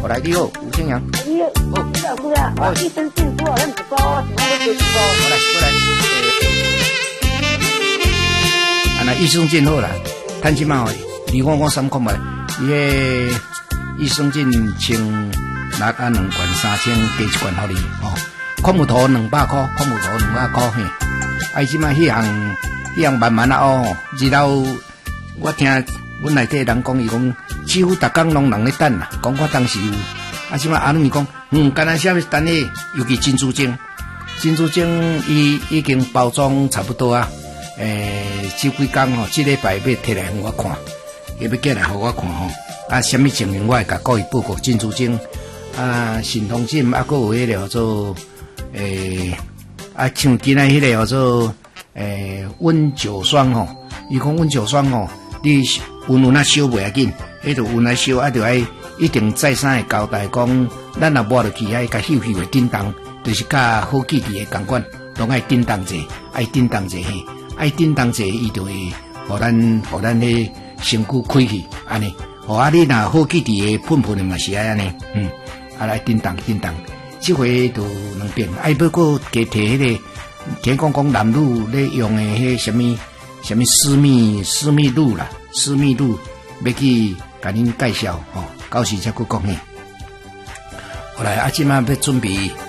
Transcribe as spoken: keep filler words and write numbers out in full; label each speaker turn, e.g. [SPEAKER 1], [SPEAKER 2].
[SPEAKER 1] 我来你好，吴清阳。
[SPEAKER 2] 你好，你好，姑啊，我一生幸福，咱一个，我是我的一个。
[SPEAKER 1] 过来，过来。啊，那益生菌好啦，趁即嘛，你我我三看卖，伊个益生菌清六啊两罐三千，加一罐互你哦。矿物头两百块，矿物头两百块嘿。啊，即嘛迄项，迄项慢慢啊哦，日后我听阮内底人讲，伊讲几乎逐工拢人咧等啦，讲我当时有。啊，即马阿姆讲，嗯，干那啥物等咧，尤其珍珠精，珍珠精伊已经包装差不多啊。诶，这几工吼，这礼拜要摕来互我看，伊要寄来互我看吼。啊，什么情形我会甲各位报告。珍珠精啊，神通镜啊，佫有迄个叫做诶啊，像今仔迄个叫做诶温酒霜吼，伊讲温酒霜吼，你温温啊烧袂要紧，迄著温啊烧啊，著爱。一定再三的交代讲，咱若抹落去，爱甲嗅嗅的叮当，就是甲好记忆的共款，拢爱叮当者，爱叮当者嘿，爱叮当者，伊就会互咱互咱的身躯开去，安尼。哦啊，你若好记忆的喷喷的嘛是爱安尼，嗯，啊来叮当叮当，即回就两遍，爱要过加摕迄个，听讲讲男女咧用的迄什么什么私密私密露啦，私密露要去甲恁介绍吼。到时才去讲嘿，后来啊，即马要准备